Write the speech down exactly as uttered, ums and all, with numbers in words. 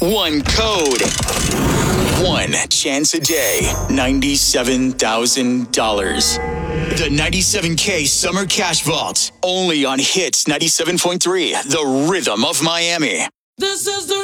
one code, one chance a day, ninety-seven thousand dollars. The ninety-seven K Summer Cash Vault, only on Hits ninety-seven point three, the rhythm of Miami. This is the